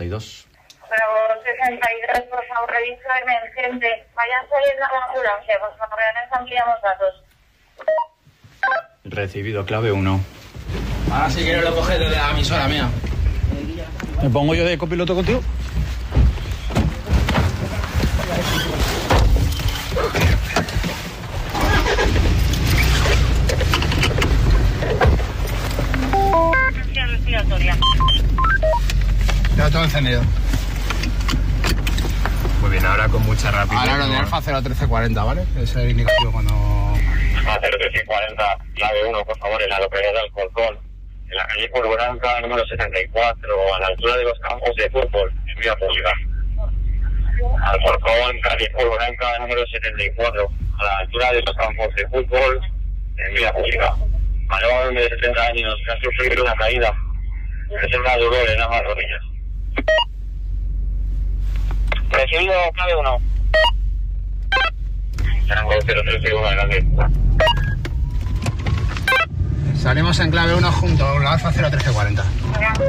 62. Bravo 63, por favor, reviso emergente. Vayan saliendo a la ambulancia, por favor, les ampliamos datos. Recibido, clave 1. Ahora sí que lo coges desde la emisora mía. ¿Me pongo yo de copiloto contigo? Respiratoria. Ya todo encendido. Muy bien, ahora con mucha rapidez. Ahora lo de Alfa 01340, ¿vale? Ese es el indicativo cuando... Alfa 01340, clave 1, por favor, en la localidad de Alcorcón, en la calle Polvoranca, número 74, a la altura de los campos de fútbol, en vía pública. Alcorcón, calle Polvoranca, número 74, a la altura de los campos de fútbol, en vía pública. Varón de 70 años que ha sufrido una caída. Presenta dolor en ambas rodillas. Recibido, clave 1. Rango 031, adelante. Salimos en clave 1 junto a la Alfa 01340.